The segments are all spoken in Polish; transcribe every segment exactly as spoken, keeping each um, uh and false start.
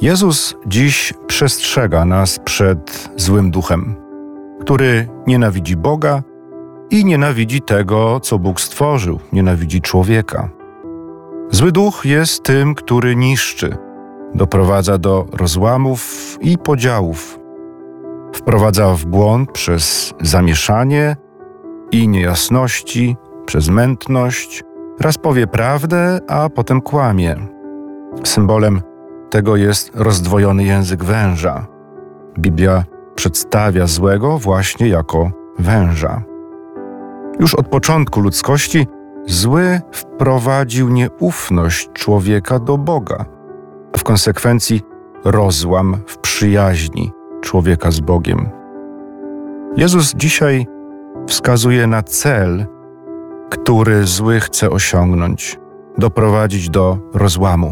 Jezus dziś przestrzega nas przed złym duchem, który nienawidzi Boga i nienawidzi tego, co Bóg stworzył, nienawidzi człowieka. Zły duch jest tym, który niszczy, doprowadza do rozłamów i podziałów. Wprowadza w błąd przez zamieszanie i niejasności, przez mętność, raz powie prawdę, a potem kłamie. Symbolem tego jest rozdwojony język węża. Biblia przedstawia złego właśnie jako węża. Już od początku ludzkości zły wprowadził nieufność człowieka do Boga, a w konsekwencji rozłam w przyjaźni człowieka z Bogiem. Jezus dzisiaj wskazuje na cel, który zły chce osiągnąć, doprowadzić do rozłamu.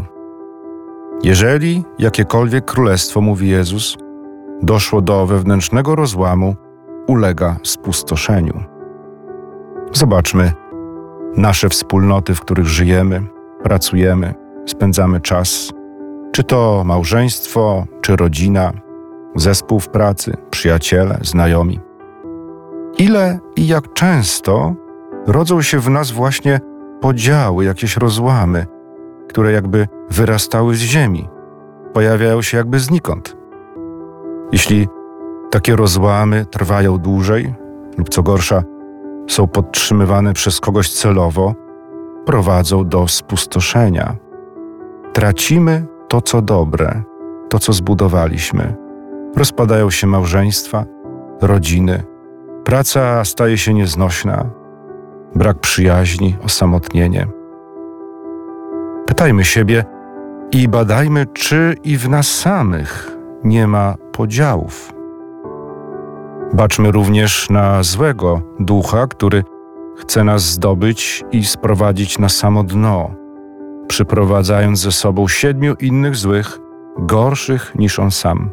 Jeżeli jakiekolwiek królestwo, mówi Jezus, doszło do wewnętrznego rozłamu, ulega spustoszeniu. Zobaczmy nasze wspólnoty, w których żyjemy, pracujemy, spędzamy czas. Czy to małżeństwo, czy rodzina, zespół w pracy, przyjaciele, znajomi. Ile i jak często rodzą się w nas właśnie podziały, jakieś rozłamy, które jakby wyrastały z ziemi, pojawiają się jakby znikąd. Jeśli takie rozłamy trwają dłużej lub co gorsza, są podtrzymywane przez kogoś celowo, prowadzą do spustoszenia. Tracimy to, co dobre, to, co zbudowaliśmy. Rozpadają się małżeństwa, rodziny, praca staje się nieznośna, brak przyjaźni, osamotnienie. Pytajmy siebie i badajmy, czy i w nas samych nie ma podziałów. Baczmy również na złego ducha, który chce nas zdobyć i sprowadzić na samo dno, przyprowadzając ze sobą siedmiu innych złych, gorszych niż on sam.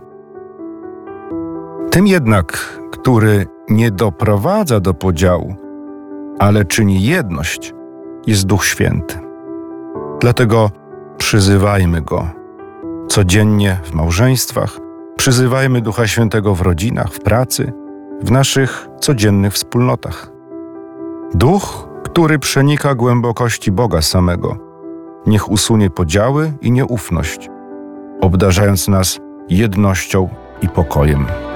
Tym jednak, który nie doprowadza do podziału, ale czyni jedność, jest Duch Święty. Dlatego przyzywajmy Go codziennie w małżeństwach, przyzywajmy Ducha Świętego w rodzinach, w pracy, w naszych codziennych wspólnotach. Duch, który przenika głębokości Boga samego, niech usunie podziały i nieufność, obdarzając nas jednością i pokojem.